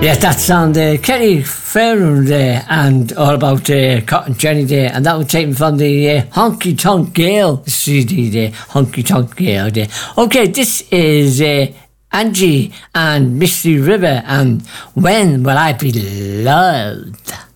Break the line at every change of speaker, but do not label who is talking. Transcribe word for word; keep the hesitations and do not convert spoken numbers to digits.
Yeah, that's on the Kerry Fairroom Day and all about uh, Cotton Jenny Day, and that was taken from the uh, Honky Tonk Gale C D Day, Honky Tonk Gale Day. Okay, this is uh, Angie and Misty River and When Will I Be Loved?